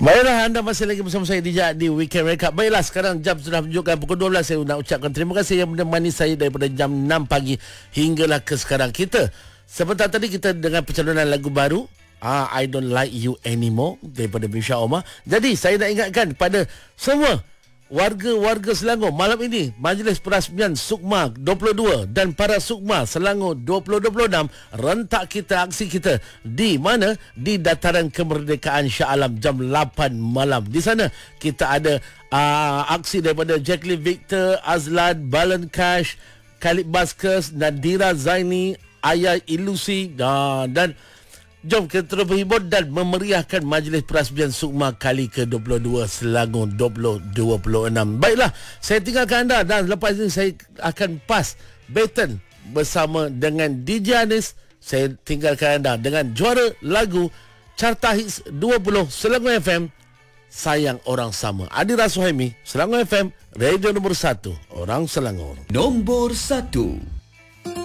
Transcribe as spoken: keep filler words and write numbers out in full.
Baiklah, anda masih lagi bersama saya D J di Weekend Recap. Baiklah, sekarang jam sudah menunjukkan pukul dua belas. Saya nak ucapkan terima kasih yang menemani saya daripada jam enam pagi hinggalah ke sekarang. Kita sebentar tadi kita dengan pencalonan lagu baru, ah, I Don't Like You Anymore daripada Misha Omar. Jadi saya nak ingatkan kepada semua warga-warga Selangor, malam ini Majlis Perasmian Sukma dua puluh dua dan para Sukma Selangor dua ribu dua puluh enam, rentak kita, aksi kita di mana? Di Dataran Kemerdekaan Shah Alam jam lapan malam. Di sana kita ada uh, aksi daripada Jacqueline Victor, Azlan, Balan Cash, Khalid Baskers, Nadira Zaini, Ayah Ilusi, uh, dan jom kita terus berhibur dan memeriahkan Majlis Perasmian Sukma kali ke dua puluh dua Selangor dua ribu dua puluh enam. Baiklah, saya tinggalkan anda dan lepas ini saya akan pas baton bersama dengan D J Anis. Saya tinggalkan anda dengan juara lagu Carta Hits dua puluh Selangor F M, Sayang Orang Sama. Adira Suhaimi, Selangor F M, radio nombor satu, Orang Selangor. Nombor satu.